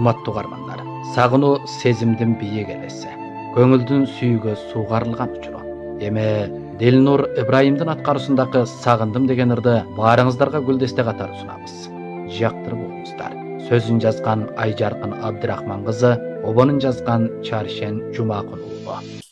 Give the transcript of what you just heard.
урматтуу угармандар. Сагынуу сезимдин бийик элеси, көңүлдүн сүйүүгө суугарылган учуру. Эми Дилнур Ибраимдин аткаруусундагы Сагындым деген ырды баарыңыздарга гүлдесте катары сунабыз. Жактырып болуңуздар. Сөзүн жазган Айжаркын Абдырахман кызы, обонун жазган Чаршен Жумакун уулу.